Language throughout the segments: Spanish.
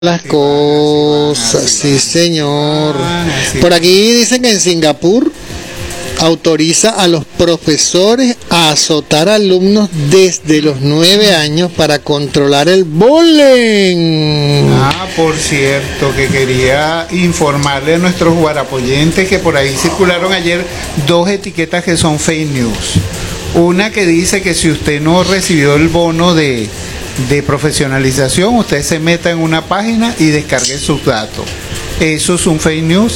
las cosas, sí señor. Por aquí dicen que en Singapur autoriza a los profesores a azotar alumnos desde los 9 años para controlar el bullying. Por cierto, que quería informarle a nuestros guarapoyentes que por ahí circularon ayer 2 etiquetas que son fake news. Una que dice que si usted no recibió el bono de profesionalización, usted se meta en una página y descargue sus datos. Eso es un fake news.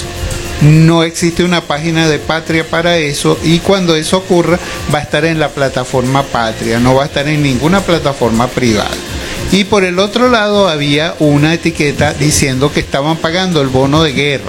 No existe una página de Patria para eso, y cuando eso ocurra va a estar en la plataforma Patria, no va a estar en ninguna plataforma privada. Y por el otro lado había una etiqueta diciendo que estaban pagando el bono de guerra,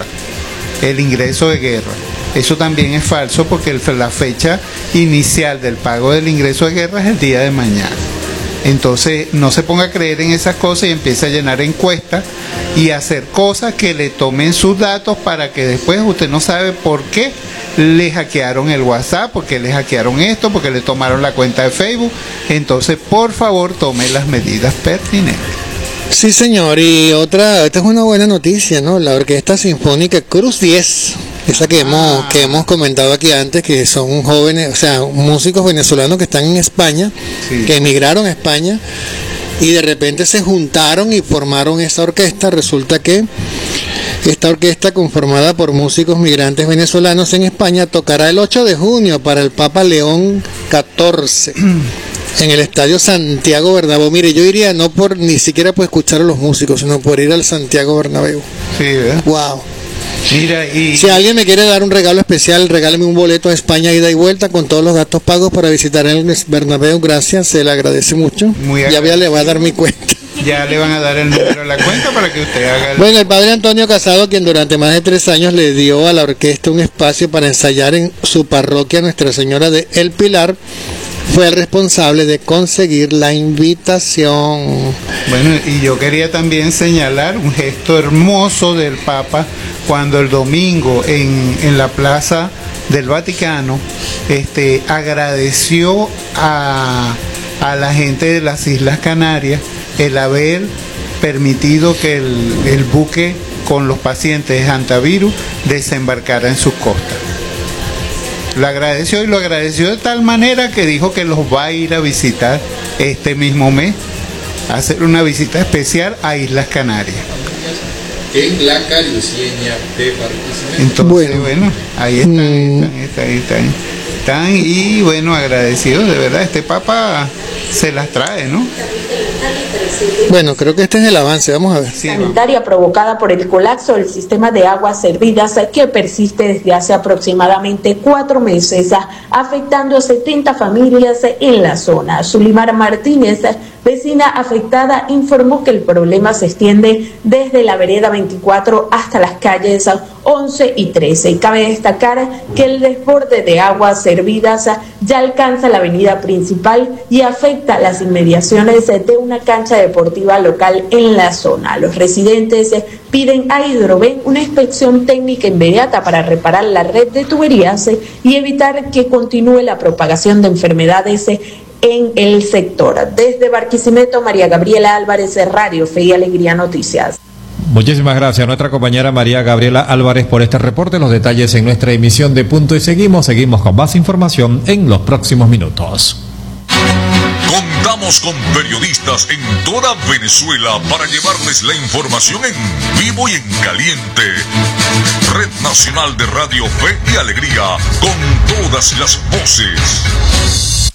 el ingreso de guerra. Eso también es falso, porque la fecha inicial del pago del ingreso de guerra es el día de mañana. Entonces no se ponga a creer en esas cosas y empiece a llenar encuestas y hacer cosas que le tomen sus datos, para que después usted no sabe por qué le hackearon el WhatsApp, porque le hackearon esto, porque le tomaron la cuenta de Facebook. Entonces, por favor, tome las medidas pertinentes. Sí señor, y esta es una buena noticia, ¿no? La Orquesta Sinfónica Cruz 10, esa que hemos comentado aquí antes, que son jóvenes, o sea, músicos venezolanos que están en España, sí, que emigraron a España y de repente se juntaron y formaron esta orquesta. Resulta que esta orquesta, conformada por músicos migrantes venezolanos en España, tocará el 8 de junio para el Papa León XIV. En el Estadio Santiago Bernabéu. Mire, yo iría no por ni siquiera por escuchar a los músicos, sino por ir al Santiago Bernabéu. Sí, ¿verdad? Wow. Mira, y si alguien me quiere dar un regalo especial, regáleme un boleto a España ida y vuelta con todos los gastos pagos para visitar el Bernabéu. Gracias, se le agradece mucho. Ya le voy a dar mi cuenta. Ya le van a dar el número de la cuenta para que usted haga el... Bueno, el padre Antonio Casado, quien durante más de 3 años le dio a la orquesta un espacio para ensayar en su parroquia Nuestra Señora de El Pilar, fue el responsable de conseguir la invitación. Bueno, y yo quería también señalar un gesto hermoso del Papa cuando el domingo en la Plaza del Vaticano agradeció a la gente de las Islas Canarias el haber permitido que el buque con los pacientes de hantavirus desembarcara en sus costas. Lo agradeció, y lo agradeció de tal manera que dijo que los va a ir a visitar este mismo mes, a hacer una visita especial a Islas Canarias. En la Cariuceña de Barquisimeto. Entonces, bueno, ahí están, y bueno, agradecidos, de verdad, este Papa se las trae, ¿no? Bueno, creo que este es el avance, vamos a ver. Sanitaria provocada por el colapso del sistema de aguas servidas que persiste desde hace aproximadamente 4 meses, afectando a 70 familias en la zona. Zulimar Martínez, vecina afectada, informó que el problema se extiende desde la vereda 24 hasta las calles 11 y 13. Cabe destacar que el desborde de aguas servidas ya alcanza la avenida principal y afecta las inmediaciones de una cancha deportiva local en la zona. Los residentes piden a Hidroven una inspección técnica inmediata para reparar la red de tuberías y evitar que continúe la propagación de enfermedades en el sector. Desde Barquisimeto, María Gabriela Álvarez, Radio Fe y Alegría Noticias. Muchísimas gracias a nuestra compañera María Gabriela Álvarez por este reporte. Los detalles en nuestra emisión de Punto y Seguimos con más información en los próximos minutos. Contamos con periodistas en toda Venezuela para llevarles la información en vivo y en caliente. Red Nacional de Radio Fe y Alegría, con todas las voces.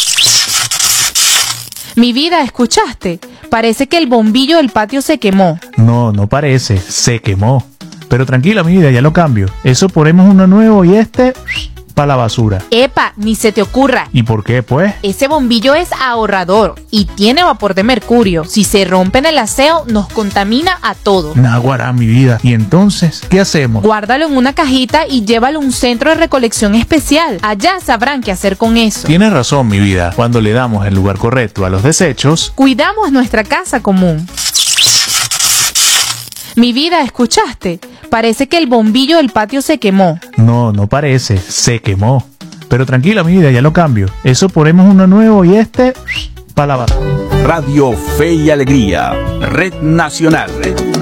Mi vida, ¿escuchaste? Parece que el bombillo del patio se quemó. No, no parece, se quemó. Pero tranquila, mi vida, ya lo cambio. Eso ponemos uno nuevo y para la basura. Epa, ni se te ocurra. ¿Y por qué, pues? Ese bombillo es ahorrador y tiene vapor de mercurio. Si se rompe en el aseo, nos contamina a todos. Naguará, mi vida. ¿Y entonces qué hacemos? Guárdalo en una cajita y llévalo a un centro de recolección especial. Allá sabrán qué hacer con eso. Tienes razón, mi vida. Cuando le damos el lugar correcto a los desechos, cuidamos nuestra casa común. Mi vida, ¿escuchaste? Parece que el bombillo del patio se quemó. No, no parece, se quemó. Pero tranquila, mi vida, ya lo cambio. Eso ponemos uno nuevo y para la basura. Radio Fe y Alegría, Red Nacional.